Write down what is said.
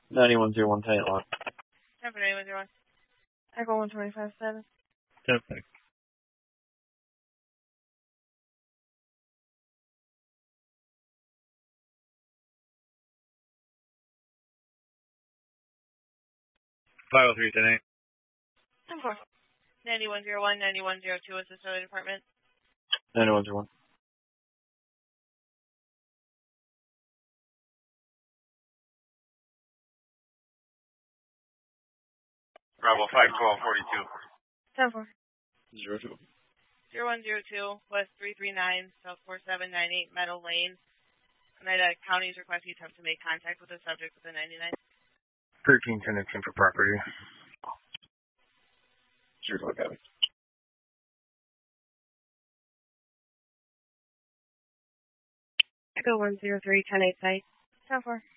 9101 Tenant Lot. 10-9101. Echo 125.7. 10-6. File 310. 10-4. 9101, 9102 is the Solar Department. 9101. Bravo 51242. 10-4. 02. 0102, West 339, South 4798, Meadow Lane. Oneida County is requesting you to make contact with the subject with the 99. 13 tenants in for property. Sure, look at it. Echo 103, 10-8 site. 10-4.